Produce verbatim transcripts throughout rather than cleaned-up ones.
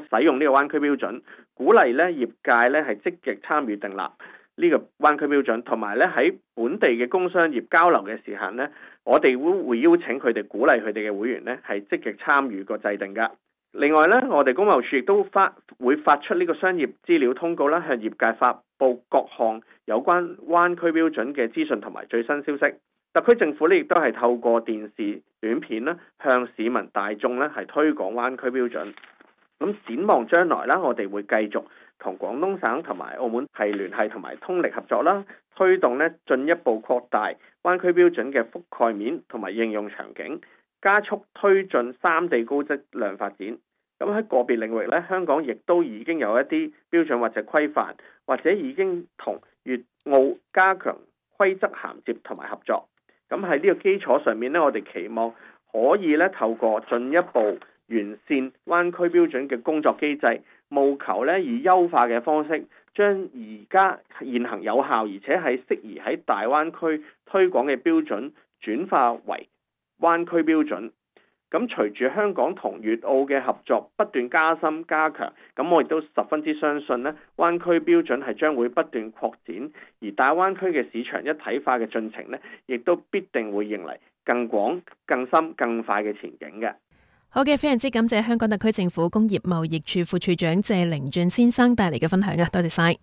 使用呢個灣區標準，鼓勵咧業界咧係積極參與訂立呢個灣區標準，同埋咧喺本地嘅工商業交流嘅時候咧，我哋會會邀請佢哋，鼓勵佢哋嘅會員咧係積極參與個制定噶。另外咧，我哋工貿署亦都發會發出呢個商業資料通告啦，向業界發布各項有關灣區標準嘅資訊同埋最新消息。特區政府咧亦都係透過電視短片啦，向市民大眾咧係推廣灣區標準。咁展望將來啦，我哋會繼續同廣東省同埋澳門係聯繫同埋通力合作啦，推動咧進一步擴大灣區標準嘅覆蓋面同埋應用場景，加速推進三地高質量發展。咁喺個別領域咧，香港亦都已經有一啲標準或者規範，或者已經同粵澳加強規則銜接同埋合作。咁喺呢個基礎上面咧，我哋期望可以咧透過進一步完善灣區標準嘅工作機制，務求咧以優化嘅方式，將而家現行有效而且係適宜喺大灣區推廣嘅標準轉化為灣區標準。咁隨住香港同粵澳嘅合作不斷加深加強，咁我亦都十分之相信咧，灣區標準係將會不斷擴展，而大灣區嘅市場一體化嘅進程咧，亦都必定會迎嚟更廣、更深、更快嘅前景嘅。 好嘅，非常之感謝香港特區政府工業貿易處副處長謝靈峻先生帶嚟嘅分享啊，多謝晒。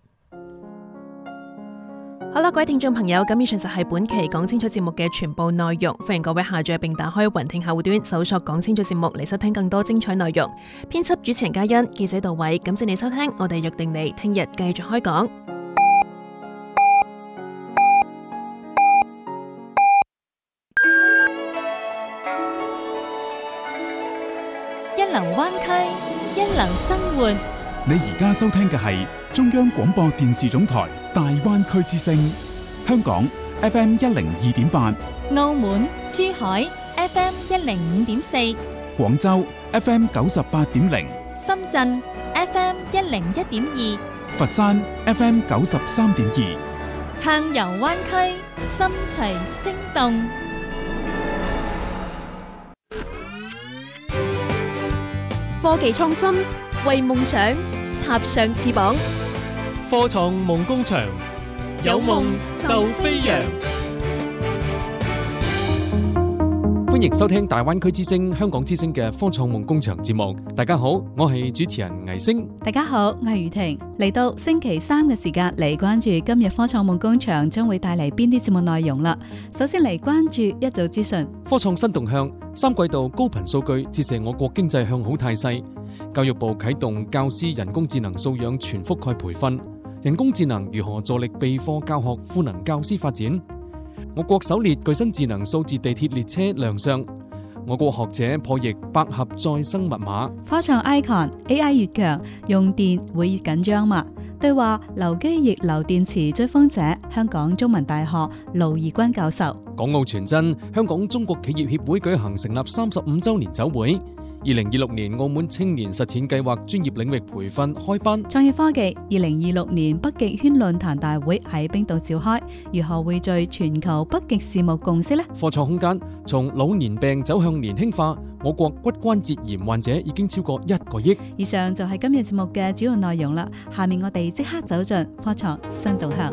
好啦，各位聽眾朋友，咁以上就係本期講清楚節目嘅全部內容，歡迎各位下載並打開雲聽客戶端搜索講清楚節目嚟收聽更多精彩內容。編輯主持人嘉欣，記者杜偉，感謝你收聽，我哋約定你聽日繼續開講。 一流灣區，一流生活。 你而家收聽嘅係中央廣播電視總台大灣區之聲，香港 F M 一零二點八， 澳門珠海 F M 一零五點四， 廣州 F M 九十八點零， 深圳 F M 一零一點二， 佛山 F M 九十三點二。 暢遊灣區，心隨聲動。 科技創新，為夢想插上翅膀。 科創夢工場，有夢就飛揚。歡迎收聽大灣區之聲、香港之聲嘅科創夢工場節目。大家好，我係主持人倪星。 大家好，我係雨婷。嚟到星期三嘅時間，嚟關注今日科創夢工場將會帶嚟邊啲節目內容啦。首先嚟關注一組資訊。 科創新動向，三季度高頻數據折射我國經濟向好態勢。教育部啟動教師人工智能素養全覆蓋培訓。人工智能如何助力備課教學賦能教師發展？我國首列具身智能數字地鐵列車亮相。我國學者破譯百合再生密碼。 科創 icon A I 越強，用電會越緊張嘛？對話流機逆流電池追風者，香港中文大學盧義軍教授。 港澳傳真，香港中國企業協會舉行成立三十五週年酒會。二零二六年澳門青年實踐計劃專業領域培訓開班。 創業科技，二零二六年北極圈論壇大會喺冰島召開，如何匯聚全球北極事務共識呢？ 科創空間，從老年病走向年輕化，我國骨關節炎患者已經超過一個億。 以上就係今日節目嘅主要內容啦，下面我哋即刻走進科創新動向。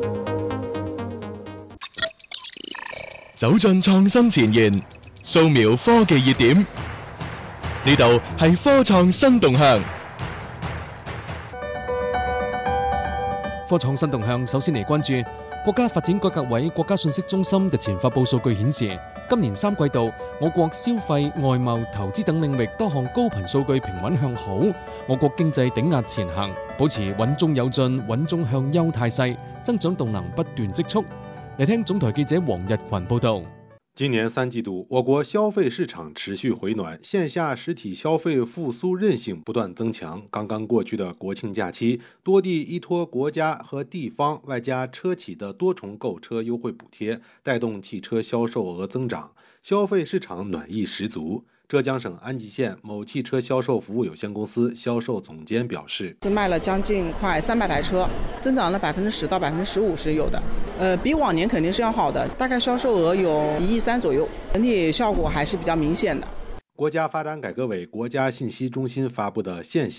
走進創新前沿，掃描科技熱點。呢度係科創新動向。 科創新動向，首先嚟關注國家發展改革委國家信息中心日前發佈數據顯示，今年三季度我國消費、外貿、投資等領域多項高頻數據平穩向好，我國經濟頂壓前行，保持穩中有進、穩中向優態勢，增長動能不斷積蓄。嚟聽總台記者黃日群報道。 今年三季度，我國消費市場持續回暖，線下實體消費復甦韌性不斷增強。剛剛過去的國慶假期，多地依託國家和地方外加車企的多重購車優惠補貼，帶動汽車銷售額增長，消費市場暖意十足。浙江省安吉縣某汽車銷售服務有限公司銷售總監表示， 賣了將近快三百台車，增長了百分之十到百分之十五是有的，呃，比往年肯定是要好的，大概銷售額有一億三左右，整體效果還是比較明顯的。 國家發展改革委國家信息中心發布的線下